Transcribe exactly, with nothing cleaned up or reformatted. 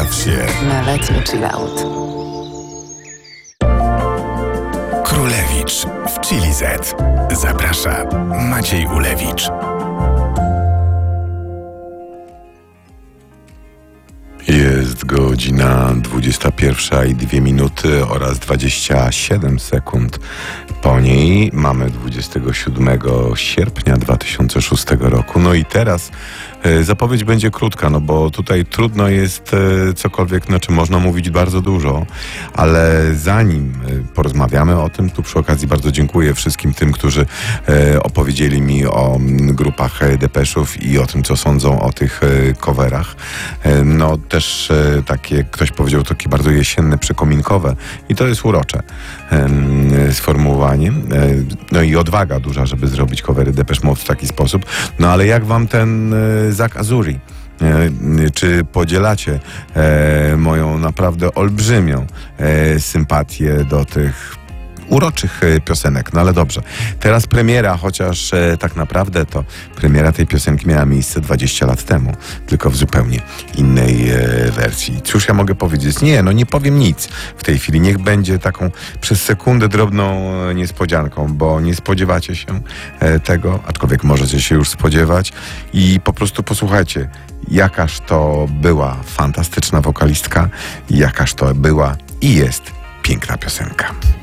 Baw się. No let's chill out. Królewicz w Chili Z. Zaprasza Maciej Ulewicz. Jest godzina dwudziesta pierwsza i dwie minuty oraz dwadzieścia siedem sekund po niej. Mamy dwudziestego siódmego sierpnia dwa tysiące szóstego roku. No i teraz e, zapowiedź będzie krótka, no bo tutaj trudno jest e, cokolwiek, znaczy można mówić bardzo dużo, ale zanim e, porozmawiamy o tym, tu przy okazji bardzo dziękuję wszystkim tym, którzy e, opowiedzieli mi o m, grupach e, Depeszów i o tym, co sądzą o tych e, coverach. E, no też e, takie, ktoś powiedział, takie bardzo jesienne, przykominkowe i to jest urocze e, sformułowanie. E, no i odwaga duża, żeby zrobić covery Depeche Mode w taki sposób. No ale jak wam ten e, Zak Azuri? E, czy podzielacie e, moją naprawdę olbrzymią e, sympatię do tych uroczych piosenek? No ale dobrze. Teraz premiera, chociaż e, tak naprawdę to premiera tej piosenki miała miejsce dwadzieścia lat temu, tylko w zupełnie innej e, wersji. Cóż ja mogę powiedzieć? Nie, no nie powiem nic w tej chwili. Niech będzie taką przez sekundę drobną e, niespodzianką, bo nie spodziewacie się e, tego, aczkolwiek możecie się już spodziewać i po prostu posłuchajcie, jakaż to była fantastyczna wokalistka, jakaż to była i jest piękna piosenka.